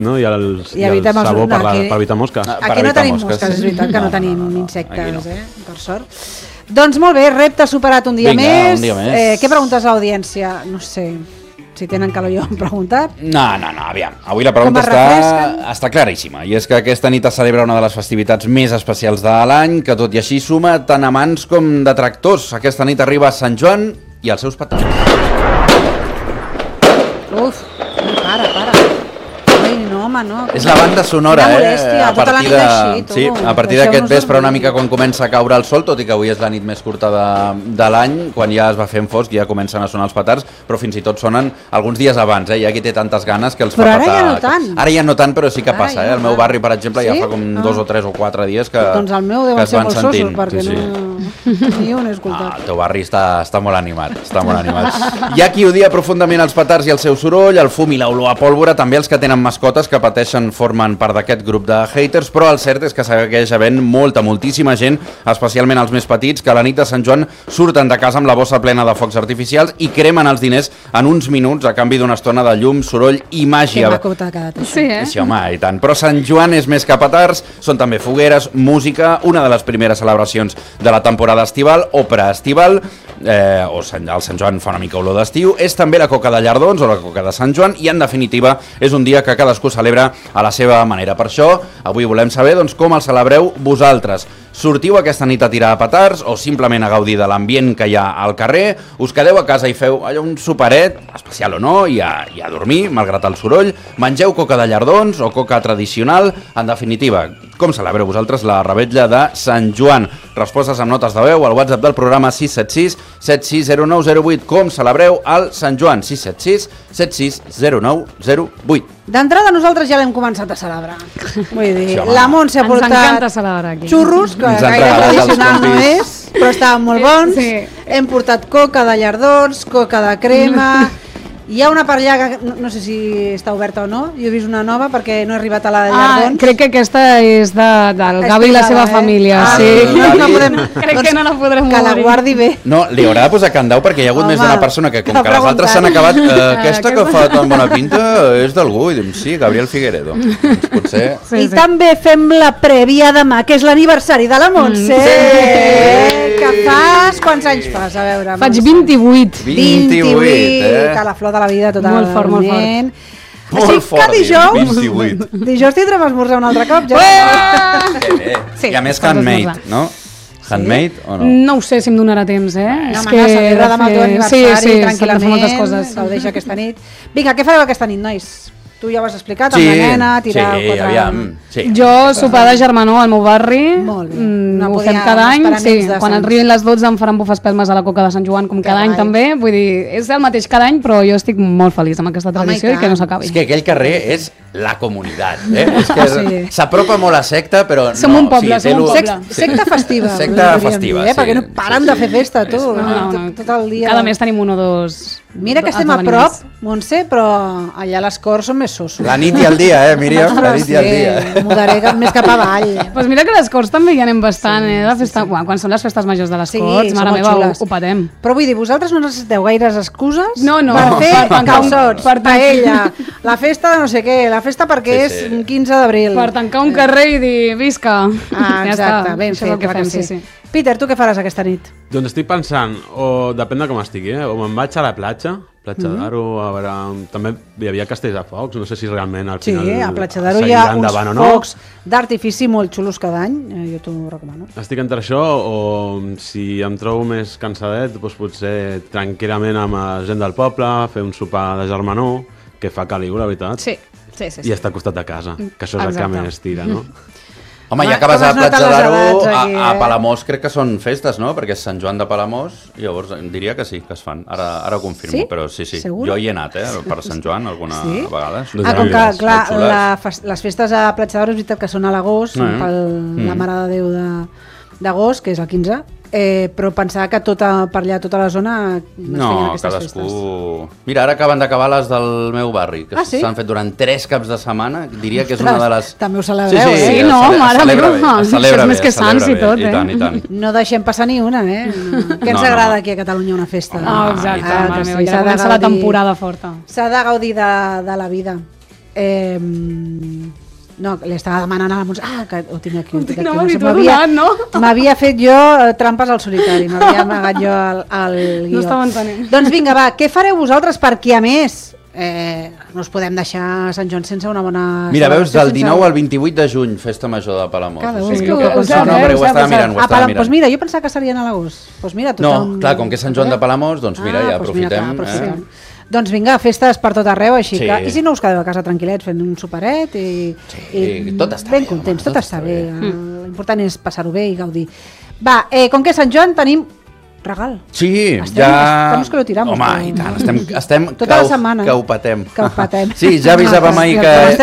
no? I el sabó per evitar mosques. Aquí no tenim mosques, és veritat que no tenim insectes, per sort. Doncs molt bé, repte superat un dia més. Un dia més. Què preguntes a l'audiència? No sé si tenen calor jo hem preguntat. No, aviam. Avui la pregunta està claríssima. I és que aquesta nit es celebra una de les festivitats més especials de l'any, que tot i així suma tant amants com detractors. Aquesta nit arriba Sant Joan i els seus petards. Uf, para. Ai, no, home, no. És la banda sonora, a partir d'aquest vespre una mica quan comença a caure el sol, tot i que avui és la nit més curta de l'any, quan ja es va fent fosc ja comencen a sonar els petards, però fins i tot sonen alguns dies abans, hi ha qui té tantes ganes que els fa petar. Però ara ja no tant. Ara ja no tant, però sí que passa, el meu barri, per exemple, ja fa com 2 o 3 o 4 dies que es van sentint. Doncs el meu deuen ser molt sossos, perquè ni un he escoltat. El teu barri està molt animat, Hi ha qui odia profundament els petards i el seu soroll, el fum i l'olor a pólvora, també els que tenen mascotes que pateixen formen part d'aquest grup de haters, però el cert és que segueix havent moltíssima gent, especialment els més petits, que a la nit de Sant Joan surten de casa amb la bossa plena de focs artificials i cremen els diners en uns minuts a canvi d'una estona de llum, soroll i màgia. Que maco t'ha quedat això. Sí, home, i tant. Però Sant Joan és més que petards, són també fogueres, música, una de les primeres celebracions de la temporada estival o preestival, el Sant Joan fa una mica olor d'estiu, és també la coca de Llardons o la coca de Sant Joan i en definitiva és un dia que cadascú celebra a la seva manera. Per això avui volem saber com el celebreu vosaltres. Sortiu aquesta nit a tirar petards o simplement a gaudir de l'ambient que hi ha al carrer? Us quedeu a casa i feu allò un superet, especial o no, i a dormir, malgrat el soroll? Mengeu coca de Llardons o coca tradicional? En definitiva, com celebreu vosaltres la revetlla de Sant Joan? Respostes amb notes de veu al WhatsApp del programa 676 760908. Com celebreu el Sant Joan? 676 760908. D'entrada nosaltres ja l'hem començat a celebrar. Vull dir, la Montse ha portat xurros, que gaire tradicional no és, però estaven molt bons. Hem portat coca de Llardons, coca de crema. Hi ha una per allà, no sé si està oberta o no, jo he vist una nova perquè no he arribat a la de Llardons. Crec que aquesta és del Gavi i la seva família. Crec que no la podrem obrir. Que la guardi bé. No, li haurà de posar candau perquè hi ha hagut més d'una persona que, com que les altres s'han acabat, aquesta que fa tan bona pinta és d'algú, i dic, sí, Gabriel Figueredo. Potser... I també fem la prèvia demà, que és l'aniversari de la Montse. Que fas? Quants anys fas? A veure, faig 28. 28, que la flor de la vida totalment. Molt fort. Molt fort, dijous tindrem esmorzar un altre cop, ja. I a més handmade, no? Handmade o no? No ho sé si em donarà temps, No, home, celebra demà el teu aniversari tranquil·lament, gaudeix aquesta nit. Vinga, què fareu aquesta nit, nois? Tu ja ho has explicat, amb la nena, tirar Jo sopar de germanor al meu barri, ho fem cada any, quan arribin les 12 em faran bufar-espelmes a la coca de Sant Joan, com cada any també, vull dir, és el mateix cada any, però jo estic molt feliç amb aquesta tradició i que no s'acabi. És que aquell carrer és la comunitat, és que s'apropa molt a secta, però no... Som un poble, Secta festiva. Secta festiva, sí. Perquè no paren de fer festa, tu, tot el dia. Cada mes tenim un o dos... Mira que estem a prop, Montse, però allà les Corts són més sossos. La nit i el dia, Míriam? La nit i el dia. Mudaré més cap avall. Doncs mira que les Corts també hi anem bastant, de festa. Quan són les festes majors de les Corts, mare meva, ho patem. Però vull dir, vosaltres no necessiteu gaires excuses per fer calçots, per paella, la festa de no sé què, la festa perquè és 15 d'abril. Per tancar un carrer i dir, visca. Exacte, ben fet, clar que sí. Peter, tu què faràs aquesta nit? Doncs estic pensant, o depèn de com estigui, o me'n vaig a la platja d'Aro, a veure, també hi havia castells de focs, no sé si realment al final sí, a Platja d'Aro hi ha uns focs d'artifici molt xulos cada any, jo t'ho recomano. Estic entre això, o si em trobo més cansadet, doncs potser tranquil·lament amb la gent del poble, fer un sopar de germanor, que fa caliu, la veritat, i estar al costat de casa, que això és el que més tira, no? Home, ja acabes a Platja d'Aro, a Palamós crec que són festes, no? Perquè és Sant Joan de Palamós, i llavors diria que sí, que es fan. Ara ho confirmo, però sí. Jo hi he anat, per Sant Joan, alguna vegada. Com que, clar, les festes a Platja d'Aro és veritat que són a l'agost, per la Mare de Déu d'agost, que és el 15, però pensava que per allà, tota la zona no, cadascú... Mira, ara acaben d'acabar les del meu barri, que s'han fet durant 3 caps de setmana, diria que és una de les... També ho celebreu, Sí, no, mare meva, això és més que sants i tot, i tant. No deixem passar ni una, Què ens agrada aquí a Catalunya una festa? Exacte, mare meva, ja comença la temporada forta. S'ha de gaudir de la vida. No, li estava demanant a la Montse... que ho tinc aquí. M'havia fet jo trampes al solitari, m'havia amagat jo al guió. No estava entenent. Doncs vinga, va, què fareu vosaltres? Perquè, a més, no us podem deixar Sant Joan sense una bona... Mira, veus, del 19 al 28 de juny, festa major de Palamós. Però ho estava mirant. Doncs mira, jo pensava que serien a l'agost. No, clar, com que és Sant Joan de Palamós, doncs mira, ja aprofitem. Doncs vinga, festes per tot arreu, així que... I si no us quedeu a casa tranquil·lets fent un superet i tot està ben contents, tot està bé. L'important és passar-ho bé i gaudir. Va, com que és Sant Joan tenim regal. Sí, estamos que lo tiramos. Home, i tant, estem tota la setmana. Que ho patem. Sí, ja avisàvem ahir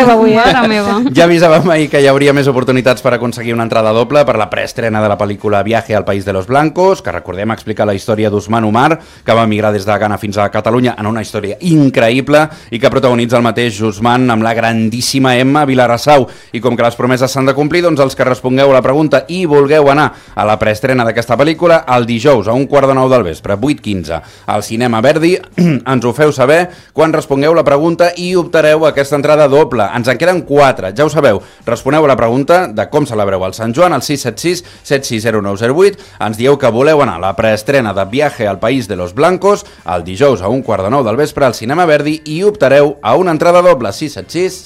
que... Ja avisàvem ahir que hi hauria més oportunitats per aconseguir una entrada doble per la preestrena de la pel·lícula Viaje al País de los Blancos, que recordem explicar la història d'Ousmane Omar, que va emigrar des de Ghana fins a Catalunya en una història increïble i que protagonitza el mateix Ousmane amb la grandíssima Emma Vilarassau. I com que les promeses s'han de complir, doncs els que respongueu a la pregunta i vulgueu anar a la preestrena d'aquesta pel·lícula, el dijous a 1:45 del vespre, 8:15, al Cinema Verdi, ens ho feu saber quan respongueu la pregunta i optareu a aquesta entrada doble. Ens en queden 4, ja ho sabeu. Responeu a la pregunta de com celebreu el Sant Joan al 676 760908. Ens dieu que voleu anar a la preestrena de Viaje al País de los Blancos el dijous a 1:45 del vespre al Cinema Verdi i optareu a una entrada doble, 676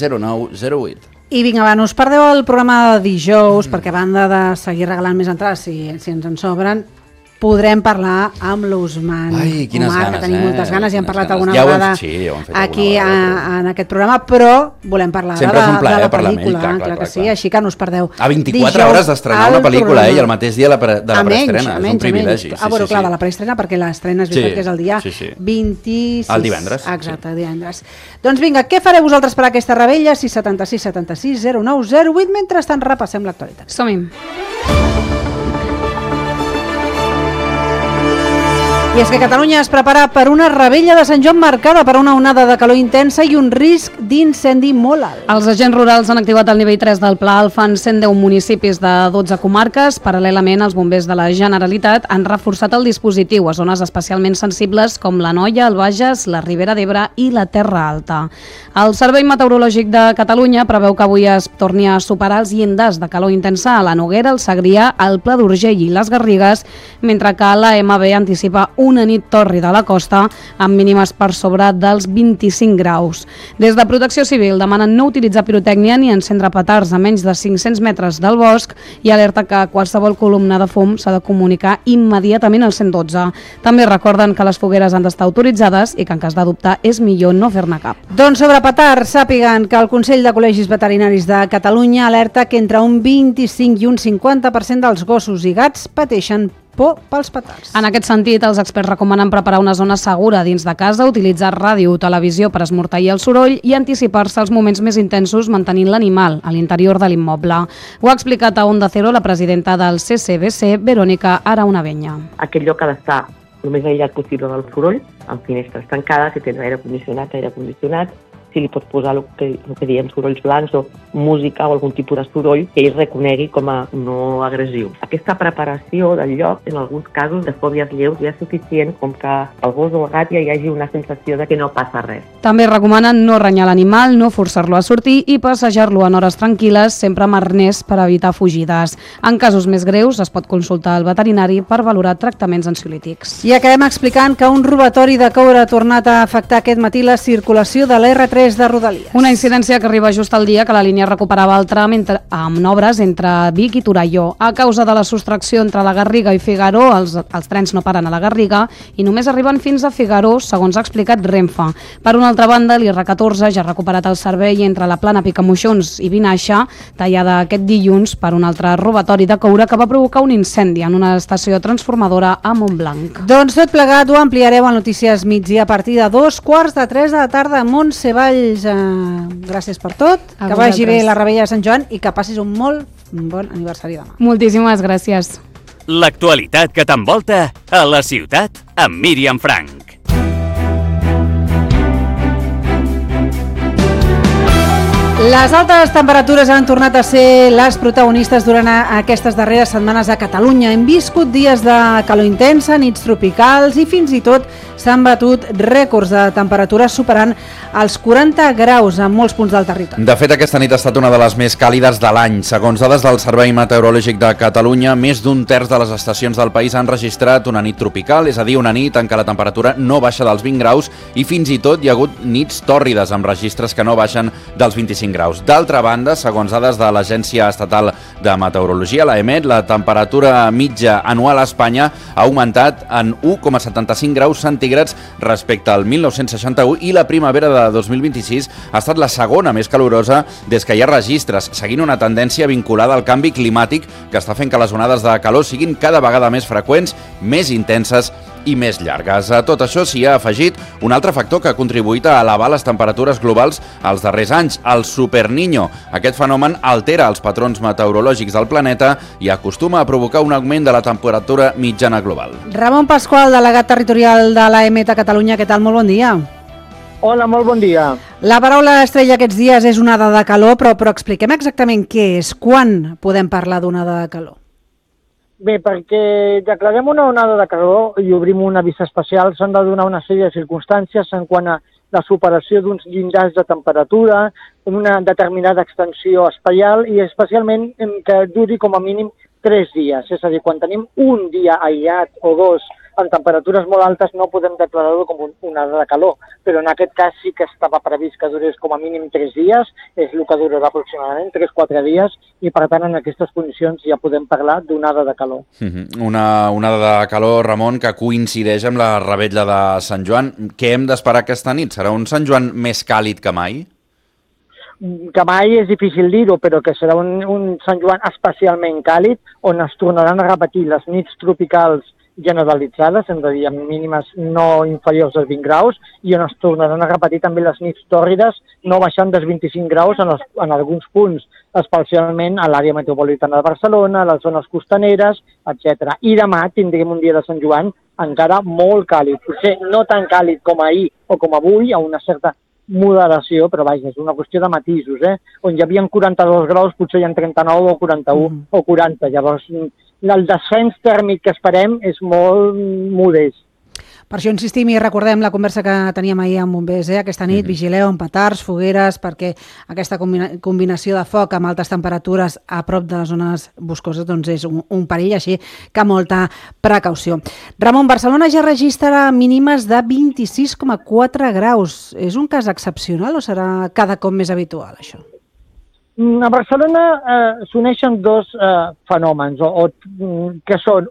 760908. I vinga, va, no us perdeu el programa de dijous, perquè a banda de seguir regalant més entrades, si ens en sobren, podrem parlar amb l'Ousmane Omar, que tenim moltes ganes, ja hem parlat alguna vegada aquí en aquest programa, però volem parlar de la pel·lícula, clar que sí, així que no us perdeu. A 24 hores d'estrenar una pel·lícula, i el mateix dia de la preestrena, és un privilegi. Bueno, clar, de la preestrena, perquè l'estrena és veritat que és el dia 26. El divendres. Exacte, el divendres. Doncs vinga, què fareu vosaltres per aquesta rebella? 676 76 09 08, mentrestant repassem l'actualitat. Som-hi. I és que Catalunya es prepara per una rebella de Sant Joan marcada per una onada de calor intensa i un risc d'incendi molt alt. Els agents rurals han activat el nivell 3 del Pla Alfa en 110 municipis de 12 comarques. Paral·lelament, els bombers de la Generalitat han reforçat el dispositiu a zones especialment sensibles com l'Anoia, el Bages, la Ribera d'Ebre i la Terra Alta. El Servei Meteorològic de Catalunya preveu que avui es torni a superar els llindars de calor intensa a la Noguera, el Segrià, el Pla d'Urgell i les Garrigues, mentre que l'AMB anticipa una nit tòrrida a la costa amb mínimes per sobre dels 25 graus. Des de Protecció Civil demanen no utilitzar pirotècnia ni encendre petards a menys de 500 metres del bosc i alerta que qualsevol columna de fum s'ha de comunicar immediatament al 112. També recorden que les fogueres han d'estar autoritzades i que en cas de dubte és millor no fer-ne cap. Doncs sobre petards, sàpiguen que el Consell de Col·legis Veterinaris de Catalunya alerta que entre un 25 i un 50% dels gossos i gats pateixen por pels petards. En aquest sentit, els experts recomanen preparar una zona segura dins de casa, utilitzar ràdio o televisió per esmorteir el soroll i anticipar-se als moments més intensos mantenint l'animal a l'interior de l'immoble. Ho ha explicat a Onda Cero la presidenta del CCBC, Verònica Araunavenya. Aquest lloc ha d'estar el més aïllat possible del soroll, amb finestres tancades, si tens aire condicionat, si li pots posar el que diem sorolls blancs o música o algun tipus de soroll que ell reconegui com a no agressiu. Aquesta preparació del lloc, en alguns casos de fòbies lleus, ja és suficient com que el gos o el gat ja hi hagi una sensació de que no passa res. També recomanen no renyar l'animal, no forçar-lo a sortir i passejar-lo en hores tranquil·les, sempre amb arnès per evitar fugides. En casos més greus es pot consultar al veterinari per valorar tractaments ansiolítics. I acabem explicant que un robatori de coure ha tornat a afectar aquest matí la circulació de l'R3 de Rodalies. Una incidència que arriba just al dia que la línia recuperava el tram amb obres entre Vic i Torelló. A causa de la sostracció entre la Garriga i Figaró, els trens no paren a la Garriga i només arriben fins a Figaró, segons ha explicat Renfe. Per una altra banda, l'IR14 ja ha recuperat el servei entre la Plana Picamoixons i Vinaixa, tallada aquest dilluns per un altre robatori de coure que va provocar un incendi en una estació transformadora a Montblanc. Doncs tot plegat ho ampliareu a Notícies Migdia a partir de 2:45 de la tarda. Montse Valls, gràcies per tot, que vagi bé la rebella de Sant Joan i que passis un molt bon aniversari demà. Moltíssimes gràcies. L'actualitat que t'envolta a la ciutat amb Míriam Frank. Les altes temperatures han tornat a ser les protagonistes durant aquestes darreres setmanes a Catalunya. Hem viscut dies de calor intensa, nits tropicals i fins i tot s'han batut rècords de temperatures superant els 40 graus en molts punts del territori. De fet, aquesta nit ha estat una de les més càlides de l'any. Segons dades del Servei Meteorològic de Catalunya, més d'un terç de les estacions del país han registrat una nit tropical, és a dir, una nit en què la temperatura no baixa dels 20 graus i fins i tot hi ha hagut nits tòrrides amb registres que no baixen dels 25 graus. D'altra banda, segons dades de l'Agència Estatal de Meteorologia, l'EMET, la temperatura mitja anual a Espanya ha augmentat en 1,75 graus centígrads respecte al 1961 i la primavera de 2026 ha estat la segona més calorosa des que hi ha registres, seguint una tendència vinculada al canvi climàtic que està fent que les onades de calor siguin cada vegada més freqüents, més intenses i més llargues. A tot això s'hi ha afegit un altre factor que ha contribuït a elevar les temperatures globals als darrers anys, el Superniño. Aquest fenomen altera els patrons meteorològics del planeta i acostuma a provocar un augment de la temperatura mitjana global. Ramon Pasqual, delegat territorial de l'EMET a Catalunya, què tal? Molt bon dia. Hola, molt bon dia. La paraula estrella aquests dies és onada de calor, però expliquem exactament què és. Quan podem parlar d'onada de calor? Bé, perquè declarem una onada de calor i obrim un avís especial, s'han de donar una sèrie de circumstàncies en quant a la superació d'uns llindars de temperatura, una determinada extensió espaial i especialment que duri com a mínim 3 dies. És a dir, quan tenim un dia aïllat o 2 en temperatures molt altes no podem declarar-ho com una onada de calor, però en aquest cas sí que estava previst que durés com a mínim 3 dies, és el que durarà aproximadament 3-4 dies, i per tant en aquestes condicions ja podem parlar d'onada de calor. Una onada de calor, Ramon, que coincideix amb la revetlla de Sant Joan. Què hem d'esperar aquesta nit? Serà un Sant Joan més càlid que mai? Que mai és difícil dir-ho, però que serà un Sant Joan especialment càlid, on es tornaran a repetir les nits tropicals generalitzades, és a dir, amb mínimes no inferiors als 20 graus, i on es tornaran a repetir també les nits tòrrides, no baixant dels 25 graus en alguns punts, especialment a l'àrea metropolitana de Barcelona, a les zones costaneres, etc. I demà tindrem un dia de Sant Joan encara molt càlid, potser no tan càlid com ahir o com avui, a una certa moderació, però vaja, és una qüestió de matisos, on hi havia 42 graus, potser hi ha 39 o 41 o 40, llavors el descens tèrmic que esperem és molt modest. Per això insistim i recordem la conversa que teníem ahir amb bombers, aquesta nit, vigileu amb petards, fogueres, perquè aquesta combinació de foc amb altes temperatures a prop de les zones boscoses doncs és un perill, així que molta precaució. Ramon, Barcelona ja registra mínimes de 26,4 graus. És un cas excepcional o serà cada cop més habitual, això? A Barcelona s'uneixen dos fenòmens, que són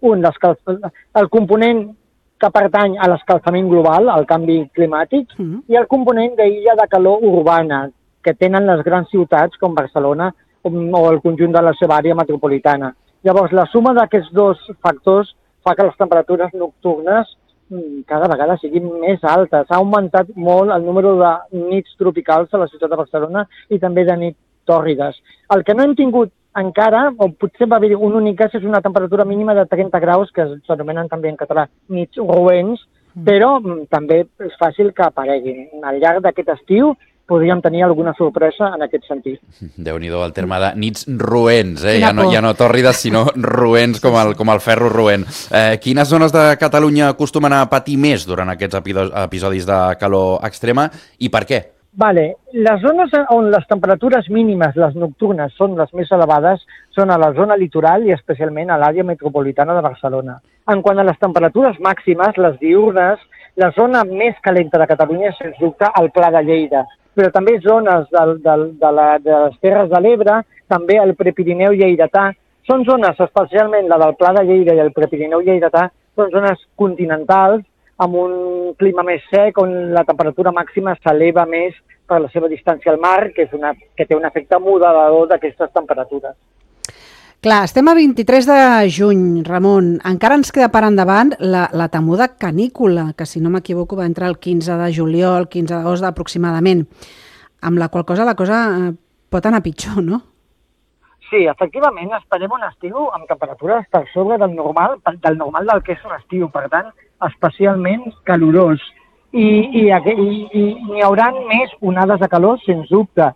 el component que pertany a l'escalfament global, al canvi climàtic, i el component d'illa de calor urbana, que tenen les grans ciutats com Barcelona o el conjunt de la seva àrea metropolitana. Llavors, la suma d'aquests dos factors fa que les temperatures nocturnes cada vegada siguin més altes. Ha augmentat molt el número de nits tropicals a la ciutat de Barcelona i també de nits tòrrides. El que no hem tingut encara, o potser va haver un únic cas, és una temperatura mínima de 30 graus, que s'anomenen també en català nits roents, però també és fàcil que apareguin. Al llarg d'aquest estiu podríem tenir alguna sorpresa en aquest sentit. Déu-n'hi-do el terme de nits roents, ja no tòrrides, sinó roents com el ferro roent. Quines zones de Catalunya acostumen a patir més durant aquests episodis de calor extrema i per què? Vale. Les zones on les temperatures mínimes, les nocturnes, són les més elevades són a la zona litoral i especialment a l'àrea metropolitana de Barcelona. En quant a les temperatures màximes, les diurnes, la zona més calenta de Catalunya és, sens dubte, el Pla de Lleida, però també zones de les Terres de l'Ebre, també el Prepirineu lleidatà. Són zones, especialment la del Pla de Lleida i el Prepirineu lleidatà, són zones continentals, amb un clima més sec, on la temperatura màxima s'eleva més per la seva distància al mar, que té un efecte moderador d'aquestes temperatures. Clar, estem a 23 de juny, Ramon. Encara ens queda per endavant la temuda canícula, que si no m'equivoco va entrar el 15 de juliol, 15 d'agost aproximadament, amb la qual cosa la cosa pot anar pitjor, no? Sí, efectivament, esperem un estiu amb temperatures per sobre del normal del que és un estiu, per tant, especialment calorós. I n'hi haurà més onades de calor, sens dubte.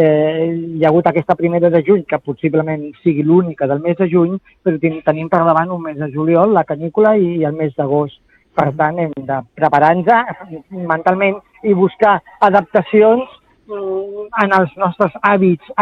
Hi ha hagut aquesta primera de juny, que possiblement sigui l'única del mes de juny, però tenim per davant un mes de juliol, la canícula, i el mes d'agost. Per tant, hem de preparar-nos mentalment i buscar adaptacions en els nostres hàbits